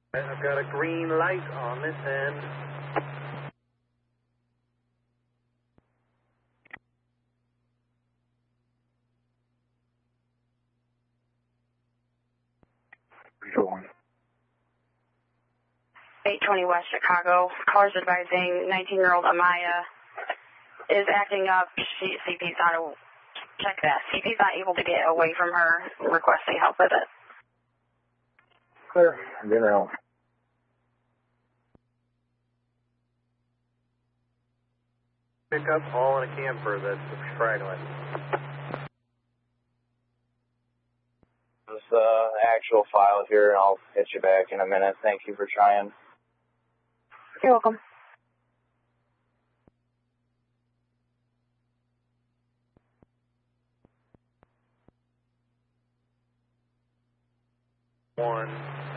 I've got a green light on this end. Go on. 820 West Chicago. Callers advising 19-year-old Amaya is acting up. CP's not check that. CP's not able to get away from her, requesting help with it. Clear. I'm getting out. Pick up all in a camper that's straggling. This is the actual file here, and I'll hit you back in a minute. Thank you for trying. You're welcome. One.